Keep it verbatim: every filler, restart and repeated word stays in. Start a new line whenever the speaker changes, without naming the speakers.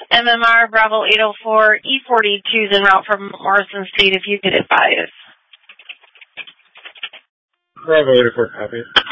M M R Bravo eight oh four, E forty-two is en route from Morrison State if you could advise.
Bravo eight oh four, copy.